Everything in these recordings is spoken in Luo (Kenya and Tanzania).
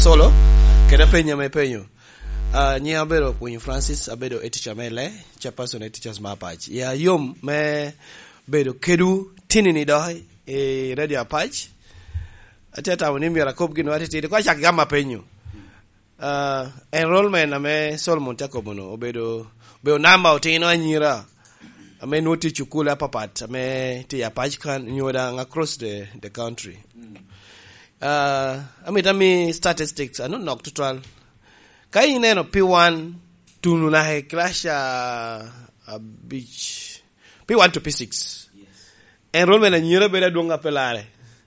solo keda penyo me penyo nyi abedo Queen Francis abedo teacher mele chairperson teachers mapach ya yom me bedo kedu tinini doi radio patch ateta woni mira kop gino atete ko chak gama penyo enrollment ame Solomon Takobono obedo be namba otino anyira ame noti chukula papat ame ti patch kan nyoda across the country. Tami statistics ano nok total kai neno P1 tununa he clash beach P1 to P6 yes. Enrollment anyira beda donga pelare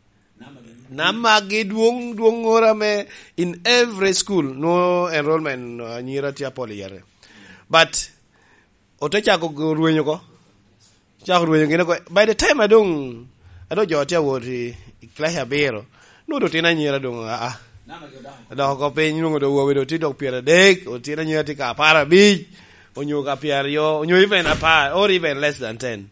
namagi duong ora me in every school no enrollment anyira tia polyere but otecha ko ruwenyo ko cha ruwenyo ngene ko by the time ado jotia wori clash abero no do tina nyira dong do ko pe nyungo do wo do ti dok piera dek o tina nyira ti ka para bi onyo ka piera yo onyo even apa or even less than 10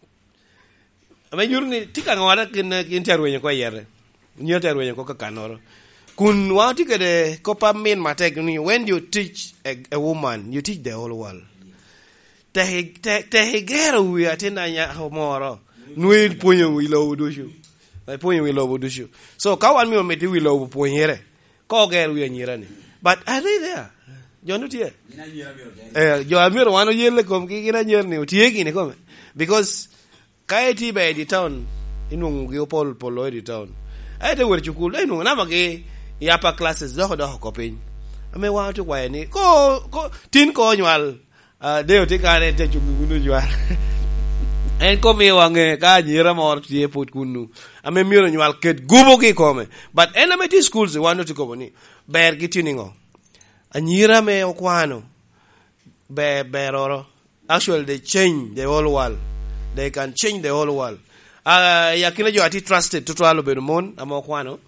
ame nyurni ti ka ngwara kin terwenyo ko yere nyira terwenyo ko ka kanoro kun wa ti kede ko pa min matek ni when you teach a woman you teach the whole world te hegero wi atinda nya homoro nui punyo wi lo dushu point we love do you. So kawan mi ometi we love point here. Ko ger we nyira ni. But are they there? You not here. You amiro wano yele kom ki gina nyer ni utiegi ni kom. Because kaeti by the town inu ngi polo the town. Ai te wer chukul inu na mage yapa classes do ko pin. Ame wa to kwa ni. Ko tin ko nywal. De o te kare te chukulu nywal. En come wange ka nyira mor tie put kunu ame miro nywal ket gubo ki come but enameti schools wano to go ni ber gitiningo anyira me okwano beroro actually they change the whole world they can change the whole world yakina jo ati trusted to twalo bedumon amokwano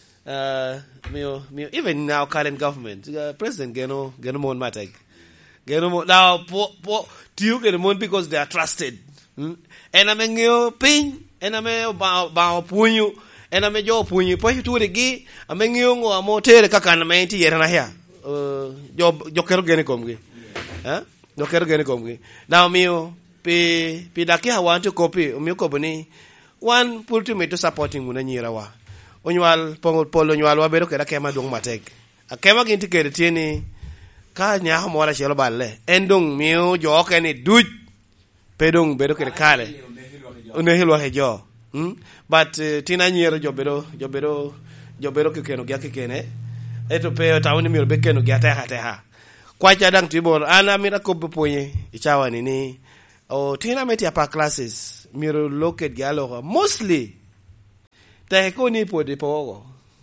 mio even now current government president geno mon matek geno mon now po tiu geno mon because they are trusted. Ename ngio pin ename ba punyu ename jo punyu po tu de gi ame ngio ngo amotere kaka na menti yera na hia jo kero gene komgi jo kero gene komgi now mio pi daki ha want to copy mio ko boni one pulti me to supporting muna nyira wa onywal polo nywal wa bedo kera kema dong matek akema ginti kere tieni ka nya ha mora chelo balle endong mio jo kene duj pedong bedo kere kale unehilwa hejo but tina nyero jobero kekeno gya kekene eto pe tawni miro bekeno gya ta kwacha dang tibor ana mira ko beponye ichawa ni o tina meti apa classes miro loket gyalo mostly te ko ni podi pogo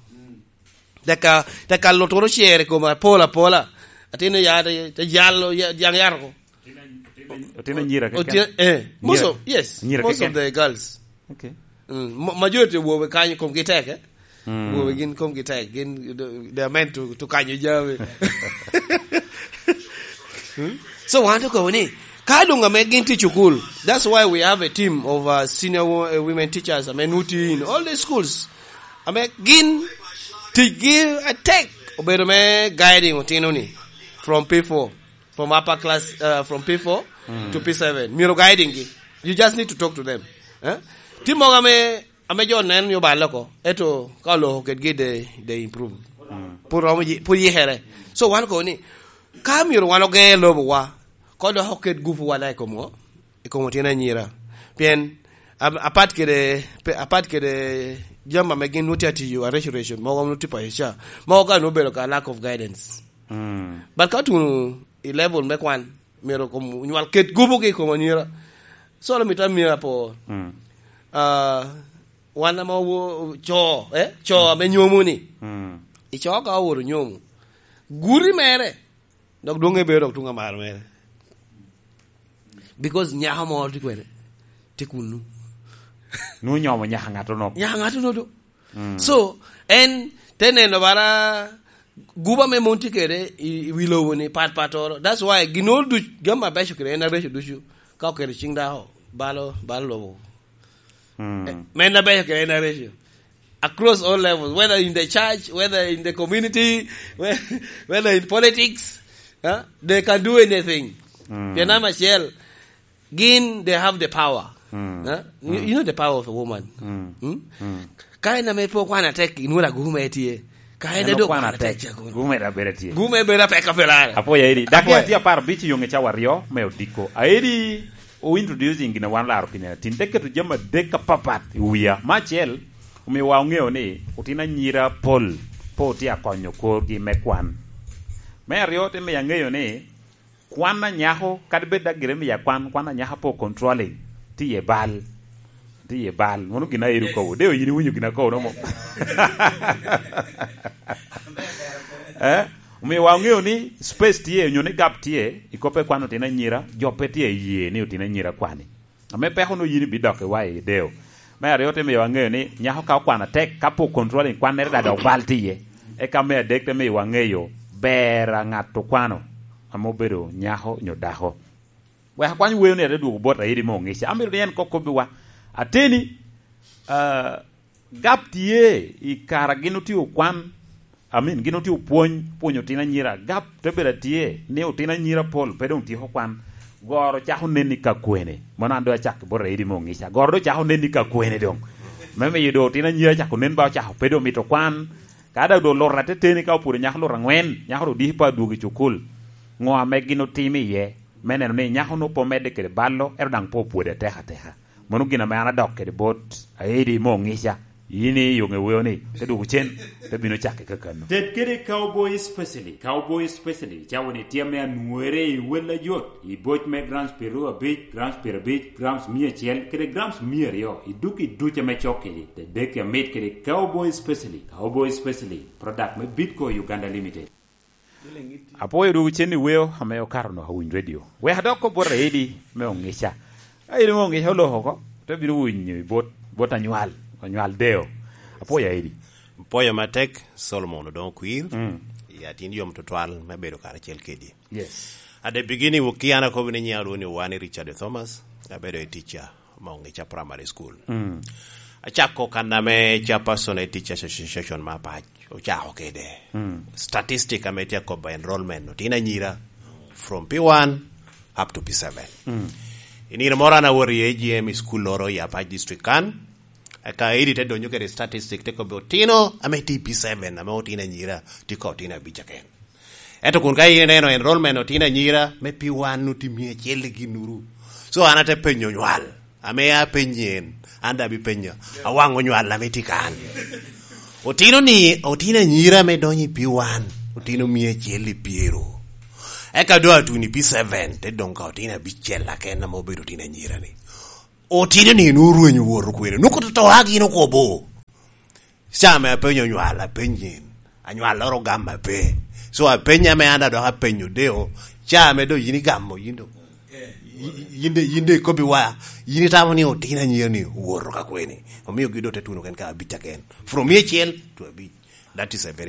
daka lotoro chere ko ma pola atino ya te jallo yang yarko most of the girls. Okay. Majority wo kanyi kom gitek wo gin kom gitek gin they are meant to kanyi jawe. So want to go ni kadunga me gin teach school. That's why we have a team of senior women teachers amenuti in all the schools. Ame gin to give a take obedo me guiding otino ni from P4 from upper class from P4 to P7. Miro guiding you just need to talk to them. Timo ame jo nen yo baloko eto ka lo get they improve. Pur here. So wan ko ni ka miro wano ge lo wa ko do hoket gufu wala ko mo tina nyira. Bien apart kede jamba me gin nuti ati you a restoration mo go nuti pa isha. Mo ka no belo ka lack of guidance. But ka tu level me kwan miro ko nywal ket gubo ki ko nyira so la mitam mira po wana mo cho me nyomu ni I cho ka woro nyomu guri mere dok donge be dok tunga mar mere because nyaha mo ti kwere ti kunu no nyomo nyaha ngato no do so en teneno bara guba me monti kere wilo woni patoro that's why ginol du gamba basho kere na basho dushu ka kere chinda ho balo lo men na basho kere na basho across all levels, whether in the church, whether in the community, whether in politics, they can do anything. Piana Michelle, Gin, they have the power. You know the power of a woman. Kaina me po kwana tek inura gume tie. Kaina do kwana tek. Gume da bereti. Gume bera peka pelare. Apo ya iri. Daki atia par bichi yonge cha wario me odiko. Airi o introducing gina wan la rokina. Tindeke tu jama deka papat uya. Machel umi waungeo ni utina nyira pol po tia konyo korgi me kwan. Me rio te me yangeyo ni kwana nyaho kadbeda gire me ya kwana nyaho po controlling ti ye bal mono gina iru ko de yini wunyu gina ko no mo umi wangeo ni space tie nyone gap tie ikope kwano tina nyira jope tie ye ni utina nyira kwani ame pe hono yini bidoke wai deo me ariote me wangeo ni nyaho ka kwana tek kapo controlling kwanere da do bal tie e ka me dekte me wangeo bera ngato kwano amobero nyaho nyodaho we hakwanyu we ne redu bota yidi mo ngisha amiru yen kokobi wa ateni gap tie ikara gino ti okwan amin gino ti puonyo tina nyira gap tebera tie ne otina nyira pol pedon ti hokwan goro chaho neni ka kwene mona ndo chak bora yidi mo ngisha goro chaho neni ka kwene dong meme yido tina nyira chako nen ba chaho pedo mito kwan kada do lorate teni ka pur nyahlo rangwen nyahro di pa dugi chukul ngoa me gino timi ye menen ne nyaho no pomede ke ballo erdang po puede teha monu gina me ana dokke de bot aidi mo ngisha yini yonge woni te du chen te bino chakke kakano det kede cowboy especially jawoni tiame anuere wala jot I bot me grams peru a bit grams mia chel kede grams mia yo I duche me chokeli de deke made kede cowboy especially product me Bitco Uganda Limited. Apo du chen ni weo ameo karno hawin radio we hadoko bore edi me ongisha ai mo ngi holo hoko te biru winyi bot annual deo apo ya edi poya matek Solomon don kuir ya tindio mtotwal mabedo kara chel kedi. Yes, at the beginning ukiana ko ni nyalo ni wani Richard Thomas abedo a teacher maongecha primary school achako kaname chairperson a teachers association mapach ochako kede statistic ametia ko by enrollment tina nyira from P1 up to P7 inira morana wori AGM school loro ya Pach district kan aka edited donyo kede statistic teko botino ameti P7 amotina nyira tiko tina bichaken eto kun kai neno enrollment otina nyira me P1 nutimie chele ginuru so anate penyo nywal ame ya penyen anda bi penya awango nywal la metikan otina nyira me donyi P1 otino mie chele piero eka do atuni P7 te donka otina bichela kena mobedo tina nyira ni otina ni nuru enyu woro kwere nuko to hagi no kobo sama penyo nywala penyen anywala ro gamma pe so apenya me anda do apenyo deo chame do yini gammo yindo yinde kobi wa yini tamoni otina nyira ni woro ka kweni omiyo gido te tuno ken ka bicha ken from echiel to a bit that is a very